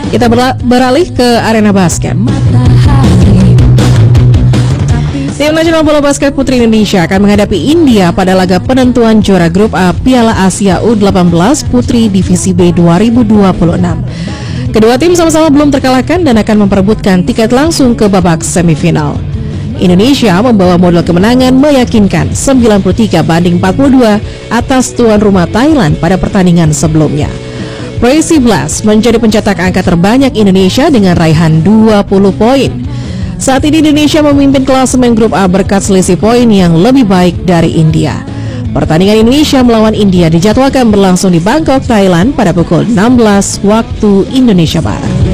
Kita beralih ke arena basket. Tim nasional bola basket putri Indonesia akan menghadapi India pada laga penentuan juara grup A Piala Asia U18 Putri Divisi B 2026. Kedua tim sama-sama belum terkalahkan dan akan memperebutkan tiket langsung ke babak semifinal. Indonesia membawa modal kemenangan meyakinkan 93-42 atas tuan rumah Thailand pada pertandingan sebelumnya. Crazy Blast menjadi pencetak angka terbanyak Indonesia dengan raihan 20 poin. Saat ini Indonesia memimpin klasemen grup A berkat selisih poin yang lebih baik dari India. Pertandingan Indonesia melawan India dijadwalkan berlangsung di Bangkok, Thailand pada pukul 16 waktu Indonesia Barat.